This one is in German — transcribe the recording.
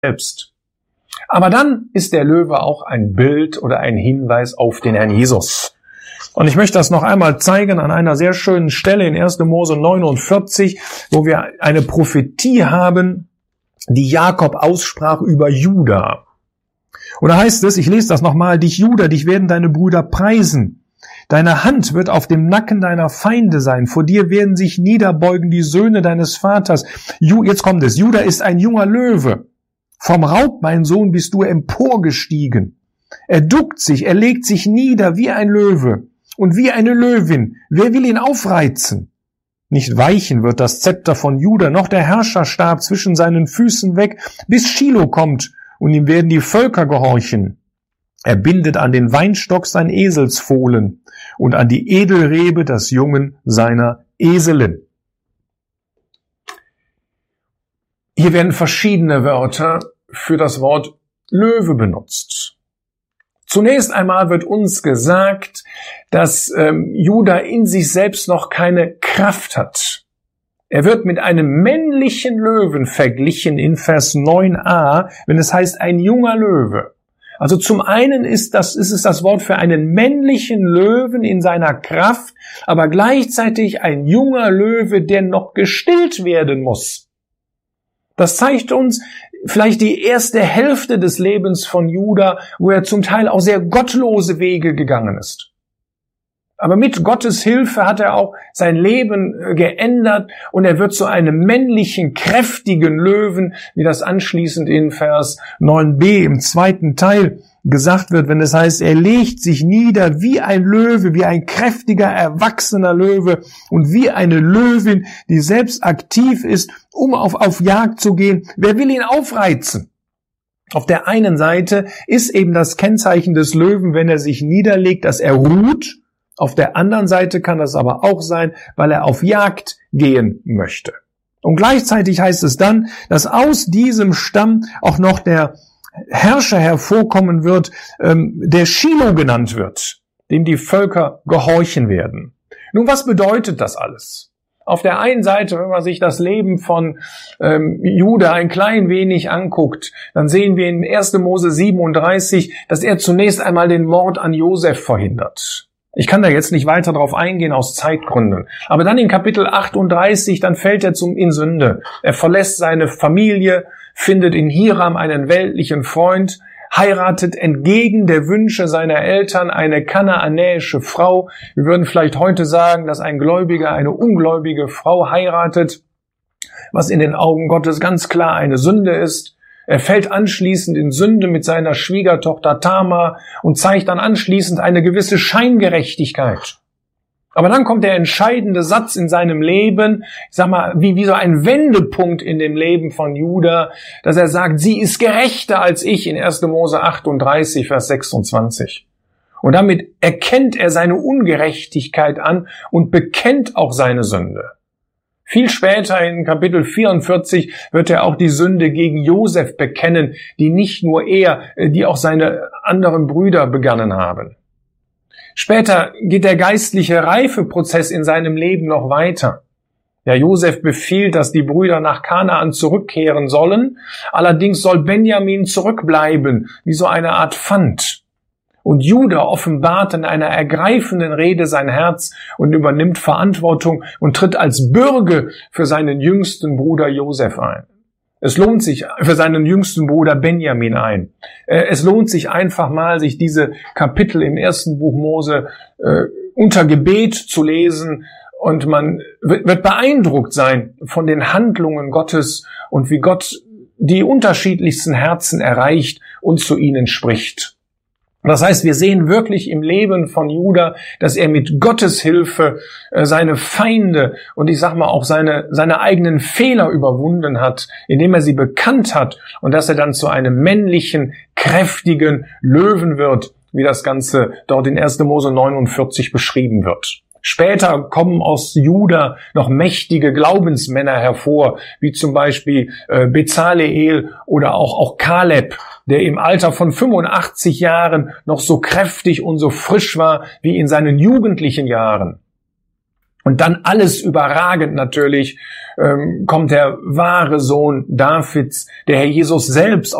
selbst. Aber dann ist der Löwe auch ein Bild oder ein Hinweis auf den Herrn Jesus. Und ich möchte das noch einmal zeigen an einer sehr schönen Stelle in 1. Mose 49, wo wir eine Prophetie haben, die Jakob aussprach über Juda. Und da heißt es, ich lese das nochmal, dich Juda, dich werden deine Brüder preisen. Deine Hand wird auf dem Nacken deiner Feinde sein. Vor dir werden sich niederbeugen die Söhne deines Vaters. Jetzt kommt es. Juda ist ein junger Löwe. Vom Raub, mein Sohn, bist du emporgestiegen. Er duckt sich, er legt sich nieder wie ein Löwe und wie eine Löwin. Wer will ihn aufreizen? Nicht weichen wird das Zepter von Juda, noch der Herrscherstab zwischen seinen Füßen weg, bis Schilo kommt und ihm werden die Völker gehorchen. Er bindet an den Weinstock sein Eselsfohlen und an die Edelrebe das Jungen seiner Eselen. Hier werden verschiedene Wörter für das Wort Löwe benutzt. Zunächst einmal wird uns gesagt, dass Juda in sich selbst noch keine Kraft hat. Er wird mit einem männlichen Löwen verglichen in Vers 9a, wenn es heißt ein junger Löwe. Also zum einen ist es das Wort für einen männlichen Löwen in seiner Kraft, aber gleichzeitig ein junger Löwe, der noch gestillt werden muss. Das zeigt uns vielleicht die erste Hälfte des Lebens von Juda, wo er zum Teil auch sehr gottlose Wege gegangen ist. Aber mit Gottes Hilfe hat er auch sein Leben geändert und er wird zu einem männlichen, kräftigen Löwen, wie das anschließend in Vers 9b im zweiten Teil gesagt wird, wenn es heißt, er legt sich nieder wie ein Löwe, wie ein kräftiger, erwachsener Löwe und wie eine Löwin, die selbst aktiv ist, um auf Jagd zu gehen. Wer will ihn aufreizen? Auf der einen Seite ist eben das Kennzeichen des Löwen, wenn er sich niederlegt, dass er ruht. Auf der anderen Seite kann das aber auch sein, weil er auf Jagd gehen möchte. Und gleichzeitig heißt es dann, dass aus diesem Stamm auch noch der Herrscher hervorkommen wird, der Schilo genannt wird, dem die Völker gehorchen werden. Nun, was bedeutet das alles? Auf der einen Seite, wenn man sich das Leben von Juda ein klein wenig anguckt, dann sehen wir in 1. Mose 37, dass er zunächst einmal den Mord an Josef verhindert. Ich kann da jetzt nicht weiter drauf eingehen aus Zeitgründen. Aber dann in Kapitel 38, dann fällt er in Sünde. Er verlässt seine Familie, findet in Hiram einen weltlichen Freund, heiratet entgegen der Wünsche seiner Eltern eine kanaanäische Frau. Wir würden vielleicht heute sagen, dass ein Gläubiger eine ungläubige Frau heiratet, was in den Augen Gottes ganz klar eine Sünde ist. Er fällt anschließend in Sünde mit seiner Schwiegertochter Tamar und zeigt dann anschließend eine gewisse Scheingerechtigkeit. Aber dann kommt der entscheidende Satz in seinem Leben, ich sag mal, wie so ein Wendepunkt in dem Leben von Juda, dass er sagt, sie ist gerechter als ich in 1. Mose 38, Vers 26. Und damit erkennt er seine Ungerechtigkeit an und bekennt auch seine Sünde. Viel später in Kapitel 44 wird er auch die Sünde gegen Josef bekennen, die nicht nur er, die auch seine anderen Brüder begangen haben. Später geht der geistliche Reifeprozess in seinem Leben noch weiter. Ja, Josef befiehlt, dass die Brüder nach Kanaan zurückkehren sollen. Allerdings soll Benjamin zurückbleiben, wie so eine Art Pfand. Und Juda offenbart in einer ergreifenden Rede sein Herz und übernimmt Verantwortung und tritt als Bürge für seinen jüngsten Bruder Josef ein. Es lohnt sich für seinen jüngsten Bruder Benjamin ein. Es lohnt sich einfach mal, sich diese Kapitel im 1. Buch Mose unter Gebet zu lesen und man wird beeindruckt sein von den Handlungen Gottes und wie Gott die unterschiedlichsten Herzen erreicht und zu ihnen spricht. Das heißt, wir sehen wirklich im Leben von Juda, dass er mit Gottes Hilfe seine Feinde und ich sag mal auch seine eigenen Fehler überwunden hat, indem er sie bekannt hat und dass er dann zu einem männlichen, kräftigen Löwen wird, wie das Ganze dort in 1. Mose 49 beschrieben wird. Später kommen aus Juda noch mächtige Glaubensmänner hervor, wie zum Beispiel Bezaleel oder auch Kaleb, der im Alter von 85 Jahren noch so kräftig und so frisch war wie in seinen jugendlichen Jahren. Und dann alles überragend natürlich kommt der wahre Sohn Davids, der Herr Jesus selbst